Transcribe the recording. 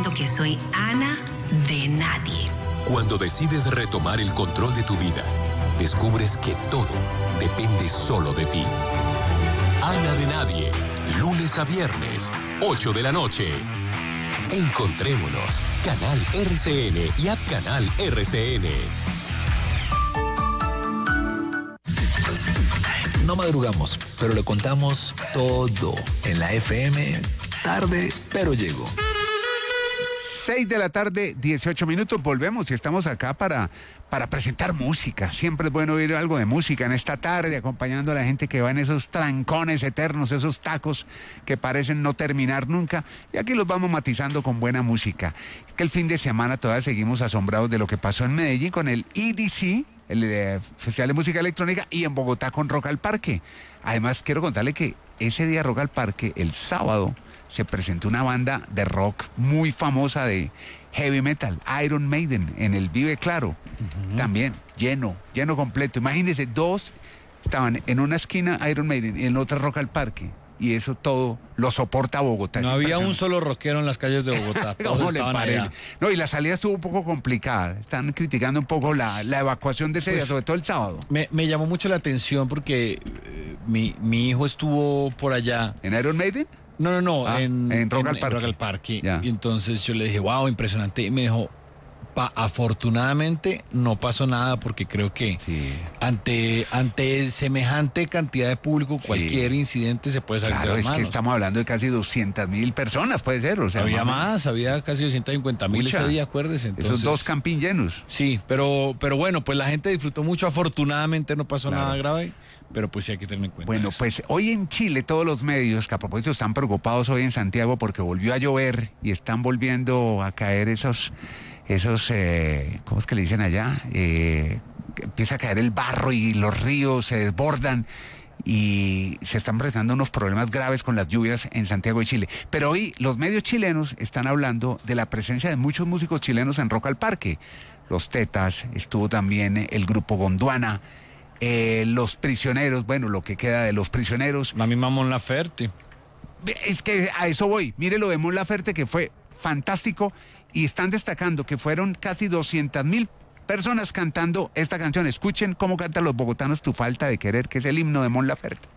diciendo que soy Ana de nadie. Cuando decides retomar el control de tu vida, descubres que todo depende solo de ti. Ana de nadie, lunes a viernes, 8 de la noche. Encontrémonos, Canal RCN y App Canal RCN. No madrugamos, pero le contamos todo en la FM. Tarde, pero llego. 6 de la tarde, 18 minutos. Volvemos y estamos acá para presentar música. Siempre es bueno oír algo de música en esta tarde, acompañando a la gente que va en esos trancones eternos, esos tacos que parecen no terminar nunca. Y aquí los vamos matizando con buena música. Que el fin de semana todavía seguimos asombrados de lo que pasó en Medellín con el EDC, el Festival de Música Electrónica, y en Bogotá con Rock al Parque. Además, quiero contarle que ese día Rock al Parque, el sábado, se presentó una banda de rock muy famosa de heavy metal, Iron Maiden, en el Vive Claro. También lleno completo. Imagínense, dos estaban en una esquina Iron Maiden y en otra Rock al Parque. Y eso todo lo soporta Bogotá. No había un solo rockero en las calles de Bogotá. Todos estaban allá. No, y la salida estuvo un poco complicada. Están criticando un poco la evacuación de ese día, sobre todo el sábado. Me llamó mucho la atención porque mi hijo estuvo por allá. ¿En Iron Maiden? No, en Rock al Parque. Rock al Parque. Ya. Y entonces yo le dije, wow, impresionante. Y me dijo, afortunadamente no pasó nada porque creo que ante semejante cantidad de público, cualquier incidente se puede salir de las manos. Claro, es que estamos hablando de casi 200,000 personas, puede ser. O sea, había casi 250,000 ese día, acuérdese. Entonces, esos dos camping llenos. Sí, pero bueno, pues la gente disfrutó mucho. Afortunadamente no pasó nada grave. Pero pues sí hay que tener en cuenta. Bueno, eso. pues hoy en Chile todos los medios, que a propósito están preocupados hoy en Santiago porque volvió a llover y están volviendo a caer esos, ¿cómo es que le dicen allá? Empieza a caer el barro y los ríos se desbordan y se están presentando unos problemas graves con las lluvias en Santiago de Chile. Pero hoy los medios chilenos están hablando de la presencia de muchos músicos chilenos en Rock al Parque. Los Tetas, estuvo también el grupo Gondwana, Los Prisioneros, bueno, lo que queda de Los Prisioneros. La misma Mon Laferte. Es que a eso voy. Mire lo de Mon Laferte, que fue fantástico, y están destacando que fueron casi 200,000 personas cantando esta canción. Escuchen cómo cantan los bogotanos Tu Falta de Querer, que es el himno de Mon Laferte.